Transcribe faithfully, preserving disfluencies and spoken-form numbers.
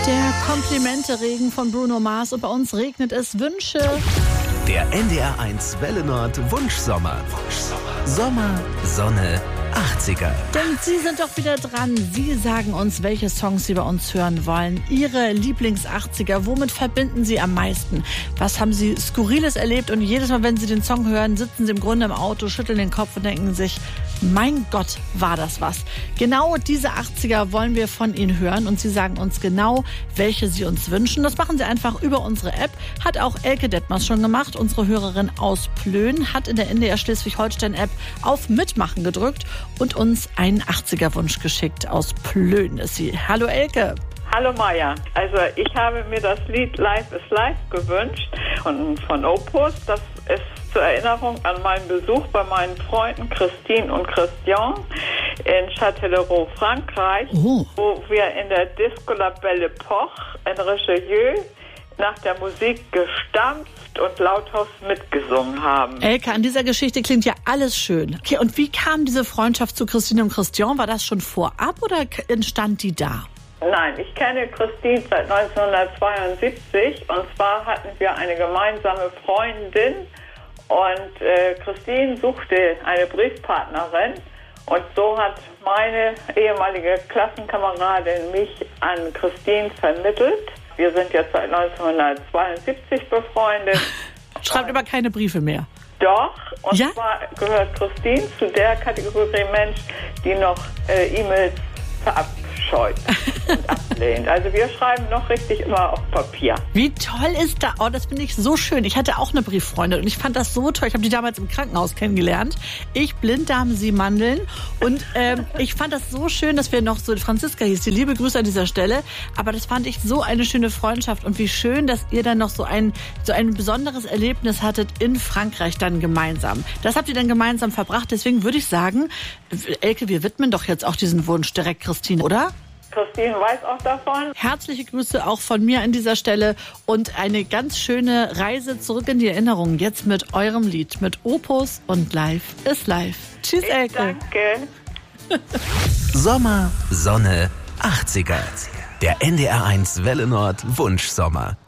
Der Komplimente-Regen von Bruno Mars und bei uns regnet es Wünsche. Der N D R eins Welle Nord Wunschsommer. Wunschsommer. Sommer, Sonne, achtziger. Denn Sie sind doch wieder dran. Sie sagen uns, welche Songs Sie bei uns hören wollen. Ihre Lieblings-achtziger. Womit verbinden Sie am meisten? Was haben Sie Skurriles erlebt? Und jedes Mal, wenn Sie den Song hören, sitzen Sie im Grunde im Auto, schütteln den Kopf und denken sich, mein Gott, war das was. Genau diese achtziger wollen wir von Ihnen hören. Und Sie sagen uns genau, welche Sie uns wünschen. Das machen Sie einfach über unsere App. Hat auch Elke Detmers schon gemacht. Unsere Hörerin aus Plön hat in der N D R Schleswig-Holstein-App auf Mitmachen gedrückt und uns einen achtziger-Wunsch geschickt. Aus Plön ist sie. Hallo Elke. Hallo Maja. Also ich habe mir das Lied Life is Life gewünscht von, von Opus. Das ist zur Erinnerung an meinen Besuch bei meinen Freunden Christine und Christian in Châtellerault, Frankreich, Oh. wo wir in der Disco La Belle Epoque in Richelieu nach der Musik gestampft und lauthaus mitgesungen haben. Elke, an dieser Geschichte klingt ja alles schön. Okay, und wie kam diese Freundschaft zu Christine und Christian? War das schon vorab oder entstand die da? Nein, ich kenne Christine seit neunzehnhundertzweiundsiebzig und zwar hatten wir eine gemeinsame Freundin und äh, Christine suchte eine Briefpartnerin und so hat meine ehemalige Klassenkameradin mich an Christine vermittelt. Wir sind jetzt seit neunzehnhundertzweiundsiebzig befreundet. Schreibt aber keine Briefe mehr. Doch, und Ja? zwar gehört Christine zu der Kategorie Mensch, die noch äh, E-Mails verabscheut und ablehnt. Also wir schreiben noch richtig immer auf Papier. Wie toll ist das? Oh, das finde ich so schön. Ich hatte auch eine Brieffreundin und ich fand das so toll. Ich habe die damals im Krankenhaus kennengelernt. Ich Blinddarm, sie Mandeln. Und ähm, ich fand das so schön, dass wir noch so, Franziska hieß die, liebe Grüße an dieser Stelle. Aber das fand ich so eine schöne Freundschaft und wie schön, dass ihr dann noch so ein, so ein besonderes Erlebnis hattet in Frankreich dann gemeinsam. Das habt ihr dann gemeinsam verbracht. Deswegen würde ich sagen, Elke, wir widmen doch jetzt auch diesen Wunsch direkt Christine, oder? Christine weiß auch davon. Herzliche Grüße auch von mir an dieser Stelle und eine ganz schöne Reise zurück in die Erinnerung. Jetzt mit eurem Lied, mit Opus und Life is Life. Tschüss, Ich Elke. danke. Sommer, Sonne, achtziger. Der N D R eins Welle Nord Wunschsommer.